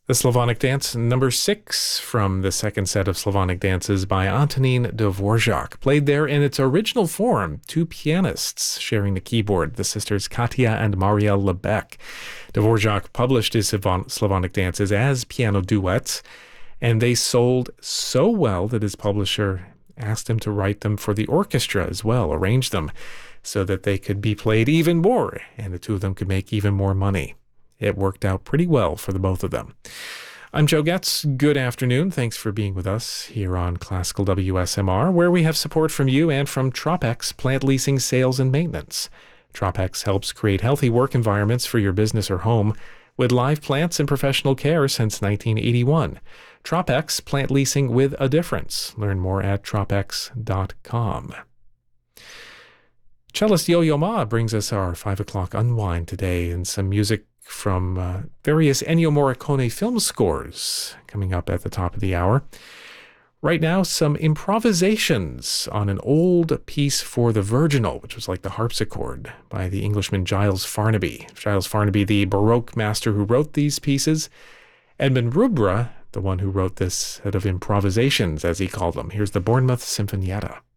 The Slavonic Dance number 6 from the second set of Slavonic dances by Antonín Dvořák, played there in its original form, two pianists sharing the keyboard, the sisters Katia and Maria Lebec. Dvořák published his Slavonic dances as piano duets, and they sold so well that his publisher asked him to write them for the orchestra as well, arrange them so that they could be played even more, and the two of them could make even more money. It worked out pretty well for the both of them. I'm Joe Getz. Good afternoon. Thanks for being with us here on Classical WSMR, where we have support from you and from Tropex Plant Leasing, Sales, and Maintenance. Tropex helps create healthy work environments for your business or home with live plants and professional care since 1981. Tropex Plant Leasing with a difference. Learn more at tropex.com. Cellist Yo-Yo Ma brings us our 5 o'clock unwind today, and some music from various Ennio Morricone film scores coming up at the top of the hour. Right now, some improvisations on an old piece for the virginal, which was like the harpsichord, by the Englishman Giles Farnaby. Giles Farnaby, the Baroque master who wrote these pieces. Edmund Rubra, the one who wrote this set of improvisations, as he called them. Here's the Bournemouth Sinfonietta.